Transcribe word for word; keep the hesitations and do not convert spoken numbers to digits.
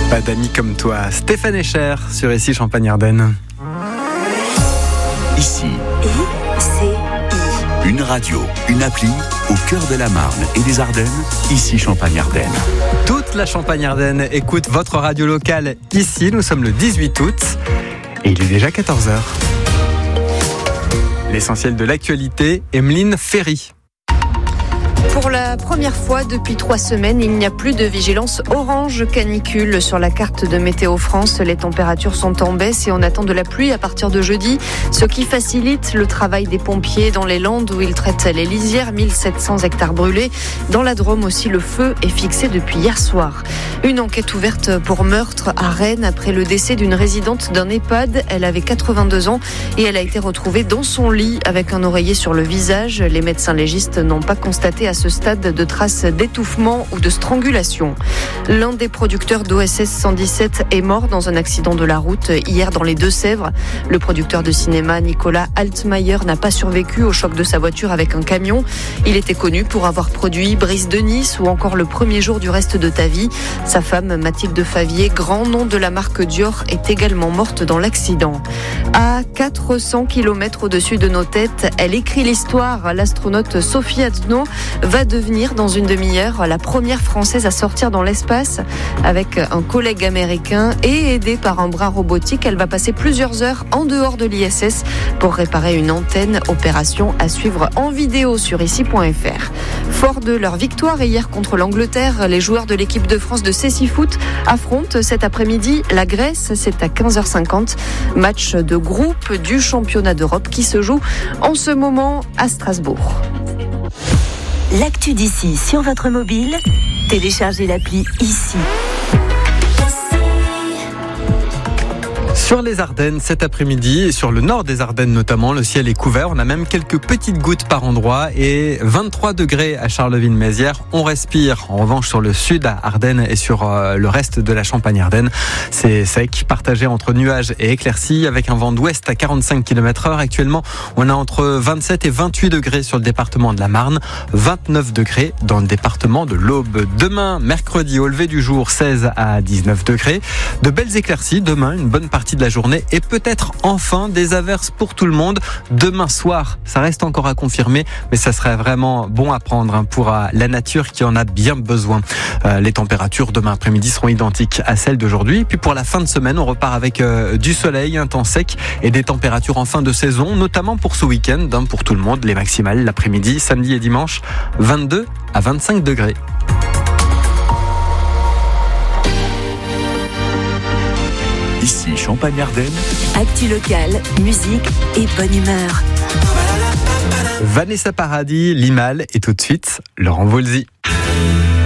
Pas d'amis comme toi, Stéphane Echer sur Ici Champagne-Ardenne. Ici, I C I. Une radio, une appli au cœur de la Marne et des Ardennes. Ici Champagne-Ardenne. Toute la Champagne-Ardenne écoute votre radio locale ici. Nous sommes le dix-huit août et il est déjà quatorze heures. L'essentiel de l'actualité, Emeline Ferry. Pour la première fois depuis trois semaines, il n'y a plus de vigilance orange canicule sur la carte de Météo France. Les températures sont en baisse et on attend de la pluie à partir de jeudi, ce qui facilite le travail des pompiers dans les Landes où ils traitent les lisières, mille sept cents hectares brûlés. Dans la Drôme aussi, le feu est fixé depuis hier soir. Une enquête ouverte pour meurtre à Rennes après le décès d'une résidente d'un EHPAD. Elle avait quatre-vingt-deux ans et elle a été retrouvée dans son lit avec un oreiller sur le visage. Les médecins légistes n'ont pas constaté à ce stade de traces d'étouffement ou de strangulation. L'un des producteurs d'O S S cent dix-sept est mort dans un accident de la route hier dans les Deux-Sèvres. Le producteur de cinéma Nicolas Altmaier n'a pas survécu au choc de sa voiture avec un camion. Il était connu pour avoir produit Brise de Nice ou encore Le premier jour du reste de ta vie. Sa femme Mathilde Favier, grand nom de la marque Dior, est également morte dans l'accident. À quatre cents kilomètres au-dessus de nos têtes, elle écrit l'histoire. L'astronaute Sophie Adno va devenir dans une demi-heure la première Française à sortir dans l'espace. Avec un collègue américain et aidée par un bras robotique, elle va passer plusieurs heures en dehors de l'I S S pour réparer une antenne. Opération à suivre en vidéo sur ici point f r. Fort de leur victoire hier contre l'Angleterre, les joueurs de l'équipe de France de Cécifoot affrontent cet après-midi la Grèce. C'est à quinze heures cinquante. Match de groupe du championnat d'Europe qui se joue en ce moment à Strasbourg. L'actu d'ici sur votre mobile, téléchargez l'appli Ici. Sur les Ardennes cet après-midi et sur le nord des Ardennes notamment, le ciel est couvert. On a même quelques petites gouttes par endroit et vingt-trois degrés à Charleville-Mézières. On respire. En revanche, sur le sud à Ardennes et sur euh, le reste de la Champagne-Ardenne, c'est sec, partagé entre nuages et éclaircies avec un vent d'ouest à quarante-cinq kilomètres heure. Actuellement, on a entre vingt-sept et vingt-huit degrés sur le département de la Marne, vingt-neuf degrés dans le département de l'Aube. Demain, mercredi, au lever du jour, seize à dix-neuf degrés. De belles éclaircies. Demain, une bonne partie de la journée et peut-être enfin des averses pour tout le monde demain soir. Ça reste encore à confirmer, mais ça serait vraiment bon à prendre hein, pour euh, la nature qui en a bien besoin. Euh, les températures demain après-midi seront identiques à celles d'aujourd'hui. Et puis pour la fin de semaine, on repart avec euh, du soleil, un temps sec et des températures en fin de saison, notamment pour ce week-end, hein, pour tout le monde. Les maximales l'après-midi, samedi et dimanche, vingt-deux à vingt-cinq degrés. Ici Champagne-Ardenne. Actu locale, musique et bonne humeur. Vanessa Paradis, Limal et tout de suite Laurent Voulzy.